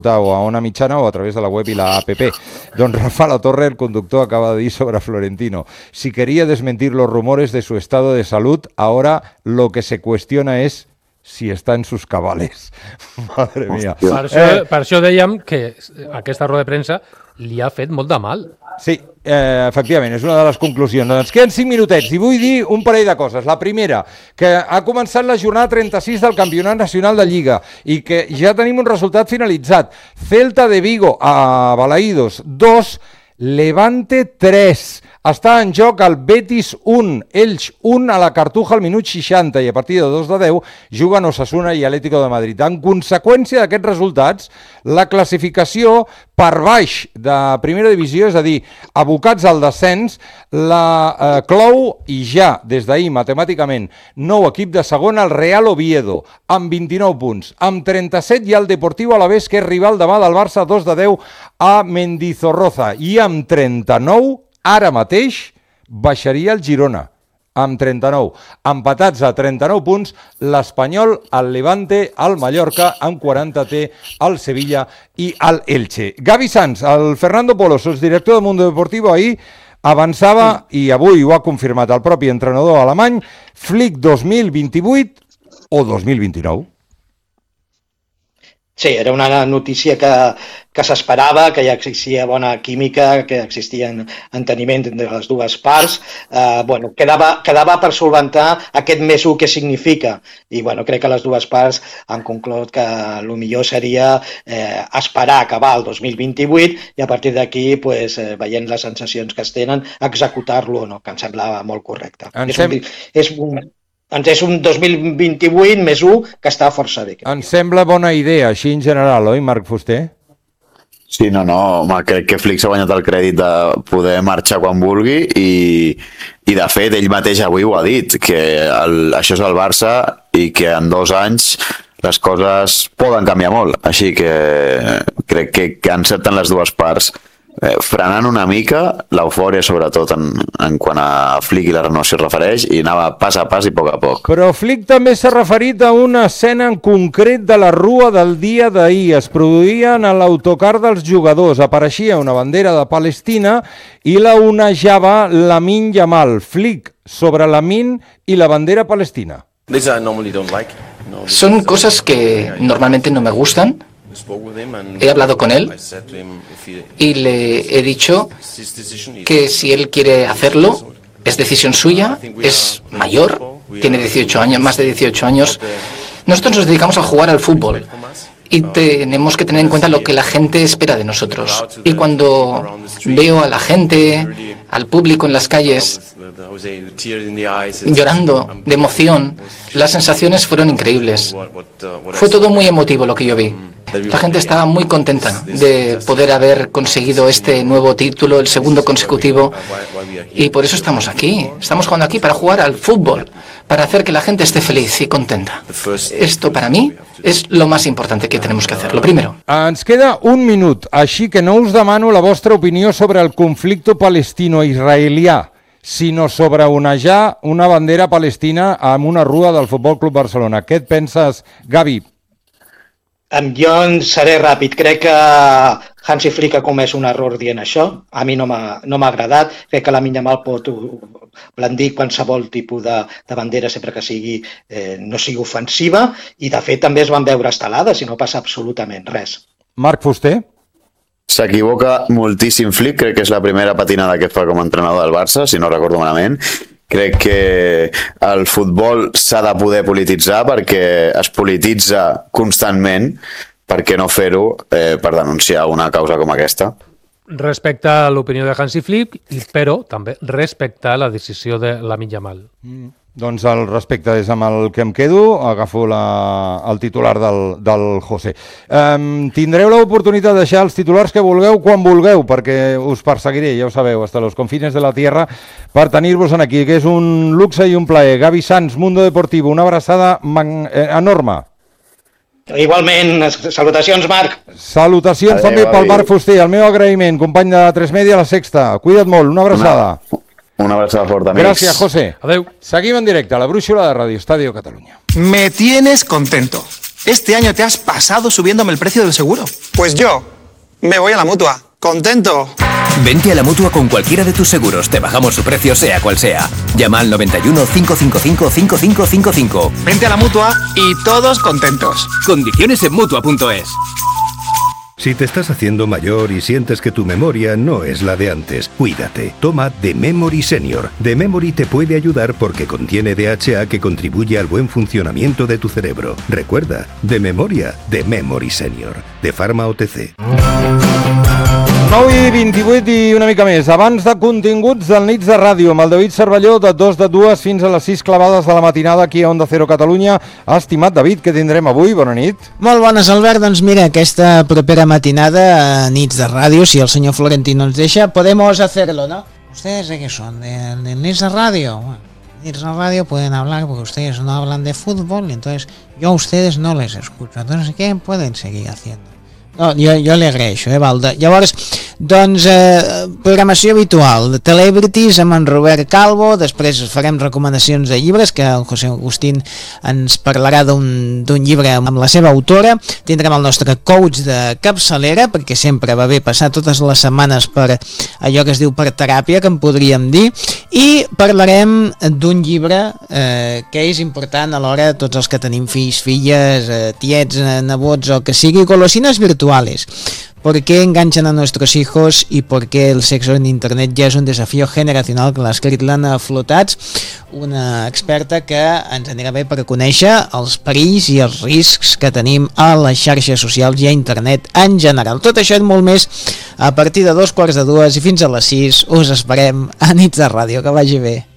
o a Ona Mitjana o a través de la web y la app. Don Rafa Latorre, el conductor, acaba de decir sobre Florentino: si quería desmentir los rumores de su estado de salud, ahora lo que se cuestiona es si està en sus cabales. Madre mía. Per això dèiem que aquesta roda de premsa li ha fet molt de mal. Sí, efectivament, és una de les conclusions. Ens queden 5 minutets i vull dir un parell de coses. La primera, que ha començat la jornada 36 del Campionat Nacional de Lliga i que ja tenim un resultat finalitzat. Celta de Vigo a Balaídos 2, Levante 3. Està en joc el Betis 1, Elx 1 a la Cartuja al minut 60 i a partir de 2-10 juguen Osasuna i Atlético de Madrid. En conseqüència d'aquests resultats, la classificació per baix de primera divisió, és a dir, abocats al descens, la clou i ja des d'ahir matemàticament nou equip de segona, el Real Oviedo, amb 29 punts. Amb 37 hi ha el Deportivo Alavés, que és rival demà del Barça 2-10 a Mendizorroza, i amb 39 ara mateix baixaria el Girona, amb 39. Empatats a 39 punts, l'Espanyol, el Levante, el Mallorca, amb 40 té el Sevilla i el Elche. Gavi Sanz, el Fernando Polo, sotsdirector del Mundo Deportivo, ahir avançava, i avui ho ha confirmat el propi entrenador alemany, Flick 2028 o 2029. Sí, era una notícia que s'esperava, que ja existia bona química, que existia enteniment de les dues parts. Quedava per solventar aquest més 1 que significa. I crec que les dues parts han conclòs que el millor seria esperar acabar el 2028 i a partir d'aquí, veient les sensacions que es tenen, executar-lo o no, que em sembla molt correcte. És un 2028 més 1 que està força bé. Em sembla bona idea, així en general, oi, Marc Fuster? Sí, home, crec que Flick s'ha guanyat el crèdit de poder marxar quan vulgui i de fet, ell mateix avui ho ha dit, que això és el Barça i que en 2 anys les coses poden canviar molt. Així que crec que encerten les dues parts, frenant una mica l'eufòria, sobretot en quant a Flick i la renovació es refereix, i anava pas a pas i a poc a poc. Però Flick també s'ha referit a una escena en concret de la rua del dia d'ahir. Es produïen a l'autocar dels jugadors. Apareixia una bandera de Palestina i la onejava Lamine Yamal. Flick sobre Lamine i la bandera palestina. Son cosas que normalmente no me gustan. He hablado con él y le he dicho que si él quiere hacerlo, es decisión suya, es mayor, tiene 18 años, más de 18 años. Nosotros nos dedicamos a jugar al fútbol y tenemos que tener en cuenta lo que la gente espera de nosotros. Y cuando veo a la gente, al público en las calles, llorando de emoción, las sensaciones fueron increíbles. Fue todo muy emotivo lo que yo vi. La gente estaba muy contenta de poder haber conseguido este nuevo título, el segundo consecutivo, y por eso estamos aquí. Estamos jugando aquí para jugar al fútbol, para hacer que la gente esté feliz y contenta. Esto para mí és lo més important que tenim que fer, lo primero. Ens queda un minut, així que no us demano la vostra opinió sobre el conflicte palestino-israelià, sinó sobre onejar una bandera palestina amb una rua del Futbol Club Barcelona. Què et penses, Gavi? Jo en seré ràpid. Crec que Hansi Flick ha comès un error dient això. A mi no m'ha agradat. Crec que Lamine Yamal pot blandir qualsevol tipus de bandera sempre que no sigui ofensiva, i de fet també es van veure estelades i no passa absolutament res. Marc Fuster? S'equivoca moltíssim Flick, crec que és la primera patinada que fa com a entrenador del Barça, si no recordo malament. Crec que el futbol s'ha de poder polititzar perquè es polititza constantment. Per què no fer-ho per denunciar una causa com aquesta? Respecte a l'opinió de Hansi Flick, però també respectar la decisió de Lamine Yamal. Doncs el respecte és amb el que em quedo. Agafo el titular del José. Tindreu l'oportunitat de deixar els titulars que vulgueu quan vulgueu, perquè us perseguiré, ja ho sabeu, hasta los confines de la tierra, per tenir-vos aquí, que és un luxe i un plaer. Gavi Sanz, Mundo Deportivo, una abraçada enorme. Igualment, salutacions, Marc. Salutacions també pel Marc Fuster, el meu agraïment, company de 3 Media a la Sexta. Cuida't molt, una abraçada. Una abraçada forta, amics. Gràcies, José. Adéu. Seguim en directe a la brúixola de Radio Estadio Catalunya. Me tienes contento. Este año te has pasado subiéndome el precio del seguro. Pues yo me voy a la Mutua. ¡Contento! Vente a la Mutua con cualquiera de tus seguros. Te bajamos su precio sea cual sea. Llama al 91 555 5555. Vente a la Mutua y todos contentos. Condiciones en Mutua.es. Si te estás haciendo mayor y sientes que tu memoria no es la de antes, cuídate. Toma The Memory Senior. The Memory te puede ayudar porque contiene DHA que contribuye al buen funcionamiento de tu cerebro. Recuerda, de memoria, The Memory Senior. De Pharma OTC. 9 i 28 i una mica més. Abans de continguts del Nits de Ràdio, amb el David Cervelló, de 2 fins a les 6 clavades de la matinada aquí a Onda Cero Catalunya. Estimat David, què tindrem avui? Bona nit. Molt bones, Albert. Doncs mira, aquesta propera matinada, Nits de Ràdio, si el senyor Florentino ens deixa, podemos hacerlo, ¿no? ¿Ustedes de qué son? ¿De Nits de Ràdio? Bueno, Nits de Ràdio pueden hablar porque ustedes no hablan de fútbol y entonces yo a ustedes no les escucho. Entonces, ¿qué pueden seguir haciendo? No, jo li agraeixo, Valde. Llavors, doncs, programació habitual, Celebrities amb en Robert Calvo, després farem recomanacions de llibres, que el José Agustín ens parlarà d'un llibre amb la seva autora, tindrem el nostre coach de capçalera, perquè sempre va bé passar totes les setmanes per allò que es diu per teràpia, que en podríem dir, i parlarem d'un llibre que és important a l'hora, tots els que tenim fills, filles, tiets, nebots o que sigui, golosines virtuals. ¿Por qué enganchan a nuestros hijos y por qué el sexo en internet ya es un desafío generacional? Que l'ha escrit l'Anna Flotats, una experta que ens anirà bé per conèixer els perills i els riscs que tenim a les xarxes socials i a internet en general. Tot això i molt més a partir de 2:45 i fins a les 6 us esperem a Nits de Ràdio. Que vagi bé.